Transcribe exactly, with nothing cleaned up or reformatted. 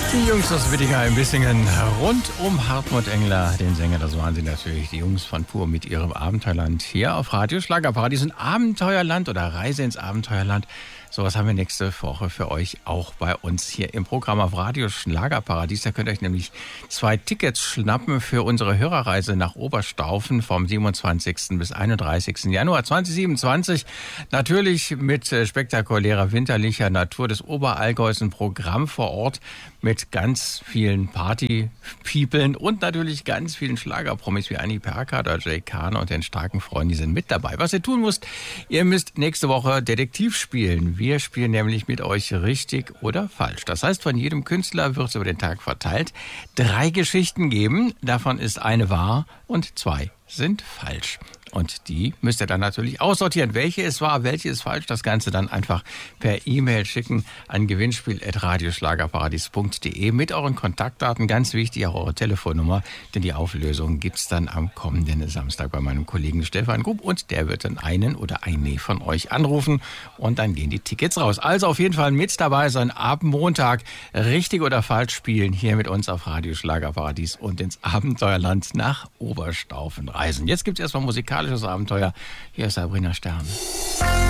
Die Jungs aus Wittigheim-Bissingen rund um Hartmut Engler, den Sänger, das waren sie natürlich, die Jungs von Pur mit ihrem Abenteuerland hier auf Radio Schlagerparadies. Ein Abenteuerland oder Reise ins Abenteuerland. Sowas haben wir nächste Woche für euch auch bei uns hier im Programm auf Radio Schlagerparadies. Da könnt ihr euch nämlich zwei Tickets schnappen für unsere Hörerreise nach Oberstaufen vom siebenundzwanzigsten bis einunddreißigsten Januar zweitausendsiebenundzwanzig. Natürlich mit spektakulärer winterlicher Natur des Oberallgäus, ein Programm vor Ort mit ganz vielen Party-Peoplen und natürlich ganz vielen Schlagerpromis wie Annie Perka oder Jay Kahner und den starken Freunden, die sind mit dabei. Was ihr tun müsst, ihr müsst nächste Woche Detektiv spielen. Wir spielen nämlich mit euch richtig oder falsch. Das heißt, von jedem Künstler wird es über den Tag verteilt drei Geschichten geben. Davon ist eine wahr und zwei sind falsch. Und die müsst ihr dann natürlich aussortieren. Welche ist wahr, welche ist falsch? Das Ganze dann einfach per E-Mail schicken an gewinnspiel at radioschlagerparadies punkt de mit euren Kontaktdaten. Ganz wichtig, auch eure Telefonnummer, denn die Auflösung gibt's dann am kommenden Samstag bei meinem Kollegen Stefan Grupp und der wird dann einen oder eine von euch anrufen und dann gehen die Tickets raus. Also auf jeden Fall mit dabei sein, ab Montag richtig oder falsch spielen, hier mit uns auf Radio Schlagerparadies und ins Abenteuerland nach Oberstaufen reisen. Jetzt gibt's erstmal musikalisches Abenteuer. Hier ist Sabrina Stern.